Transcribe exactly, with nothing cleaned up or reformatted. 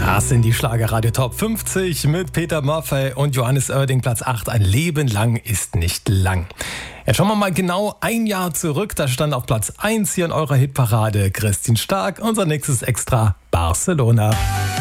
Das sind die Schlagerradio Top fünfzig mit Peter Maffay und Johannes Oerding, Platz acht. Ein Leben lang ist nicht lang. Jetzt schauen wir mal genau ein Jahr zurück. Da stand auf Platz eins hier in eurer Hitparade Christine Stark. Unser nächstes Extra Barcelona.